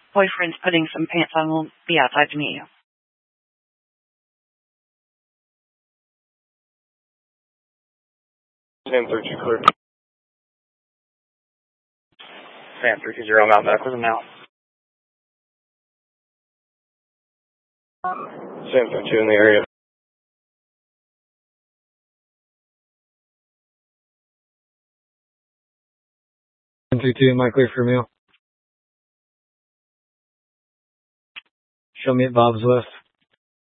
boyfriend's putting some pants on. We'll be outside to meet you. Sam 32 clear. Sam 320 Mount Medical now. Sam 32 in the area. Sam 32, am I clear for a meal? Show me at Bob's West.